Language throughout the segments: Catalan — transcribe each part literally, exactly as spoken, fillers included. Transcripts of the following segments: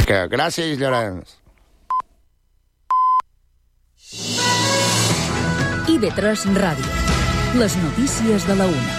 Que gràcies, Llorenç. I V tres Ràdio. Les notícies de la una.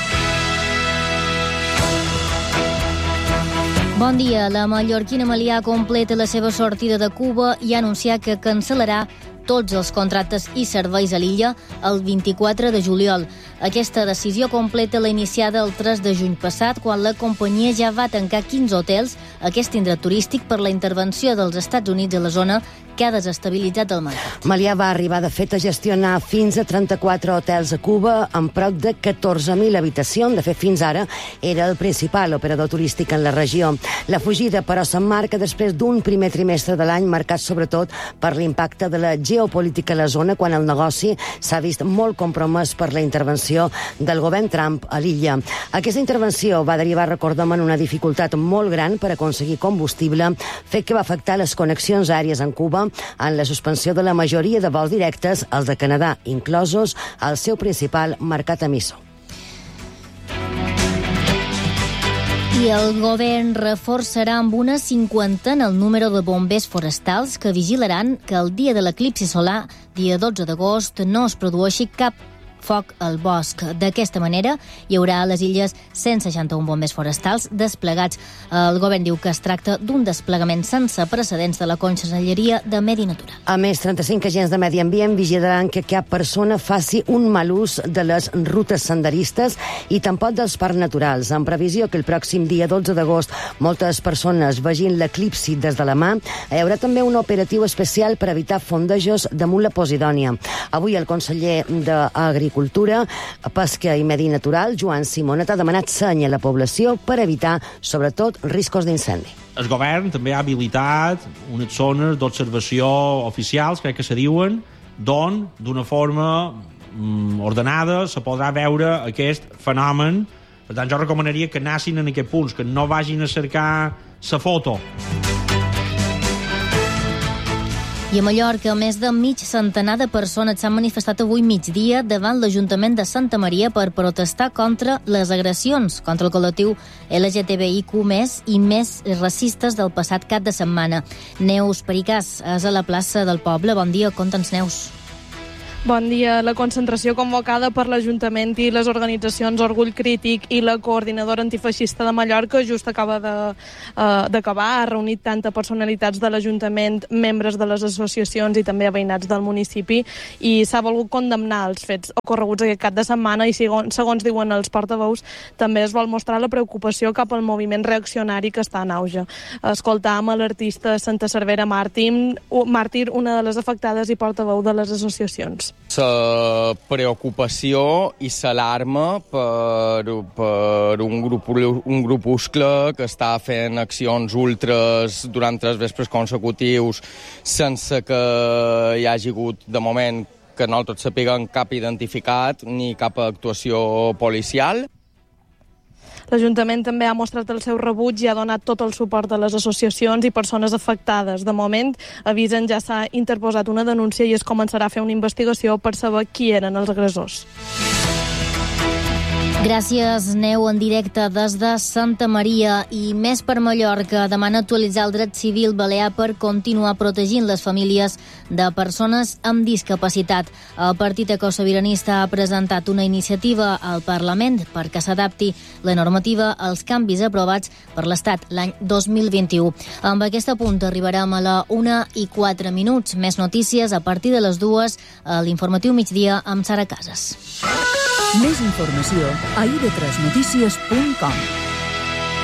Bon dia. La mallorquina Melià completa la seva sortida de Cuba i ha anunciat que cancel·larà tots els contractes i serveis a l'illa el vint-i-quatre de juliol. Aquesta decisió completa la iniciada el tres de juny passat, quan la companyia ja va tancar quinze hotels a aquest indret turístic per la intervenció dels Estats Units a la zona, que ha desestabilitzat el mercat. Melià va arribar, de fet, a gestionar fins a trenta-quatre hotels a Cuba amb prop de catorze mil habitacions. De fet, fins ara era el principal operador turístic en la regió. La fugida, però, s'emmarca després d'un primer trimestre de l'any marcat sobretot per l'impacte de la geopolítica a la zona, quan el negoci s'ha vist molt compromès per la intervenció del govern Trump a l'illa. Aquesta intervenció va derivar, recordem, en una dificultat molt gran per aconseguir combustible, fet que va afectar les connexions aèries en Cuba en la suspensió de la majoria de vols directes, els de Canadà inclosos, el seu principal mercat emissor. I el govern reforçarà amb una cinquantena el número de bombers forestals que vigilaran que el dia de l'eclipsi solar, dia dotze d'agost, no es produeixi cap foc al bosc. D'aquesta manera, hi haurà a les illes cent seixanta-un bombers forestals desplegats. El govern diu que es tracta d'un desplegament sense precedents de la Conselleria de Medi Natural. A més, trenta-cinc agents de Medi Ambient vigilaran que cap persona faci un mal ús de les rutes senderistes i tampoc dels parcs naturals. En previsió que el pròxim dia dotze d'agost moltes persones vegin l'eclipsi des de la mà, hi haurà també un operatiu especial per evitar fondejos damunt la Posidònia. Avui el conseller d'Agricultura Cultura, Pesca i Medi Natural, Joan Simonet, ha demanat seny a la població per evitar, sobretot, riscos d'incendi. El govern també ha habilitat unes zones d'observació oficials, crec que se diuen, d'on, d'una forma mm, ordenada, se podrà veure aquest fenomen. Per tant, jo recomanaria que anessin en aquests punts, que no vagin a cercar la foto. I a Mallorca, més de mig centenar de persones s'han manifestat avui migdia davant l'Ajuntament de Santa Maria per protestar contra les agressions contra el col·lectiu L G T B I Q més i més racistes del passat cap de setmana. Neus Pericàs és a la plaça del poble. Bon dia, conta'ns, Neus. Bon dia. La concentració convocada per l'Ajuntament i les organitzacions Orgull Crític i la Coordinadora Antifeixista de Mallorca just acaba d'acabar. Ha reunit tanta personalitats de l'Ajuntament, membres de les associacions i també veïnats del municipi, i s'ha volgut condemnar els fets ocorreguts aquest cap de setmana i, segons, segons diuen els portaveus, també es vol mostrar la preocupació cap al moviment reaccionari que està en auge. Escoltàvem a l'artista Santa Cervera Màrtir, una de les afectades i portaveu de les associacions. La preocupació i l'alarma per, per un, grup, un grupuscle que està fent accions ultres durant tres vespres consecutius sense que hi hagi hagut, de moment, que nosaltres sapiguem cap identificat ni cap actuació policial. L'Ajuntament també ha mostrat el seu rebuig i ha donat tot el suport a les associacions i persones afectades. De moment, avisen, ja s'ha interposat una denúncia i es començarà a fer una investigació per saber qui eren els agressors. Gràcies, Neu, en directe des de Santa Maria. I més per Mallorca. Demana actualitzar el dret civil balear per continuar protegint les famílies de persones amb discapacitat. El Partit Ecosobiranista ha presentat una iniciativa al Parlament perquè s'adapti la normativa als canvis aprovats per l'Estat l'any dos mil vint-i-u. Amb aquest punt arribarem a la una i quatre minuts. Més notícies a partir de les dues a l'informatiu migdia amb Sara Casas. Més informació a i v tres notícies punt com.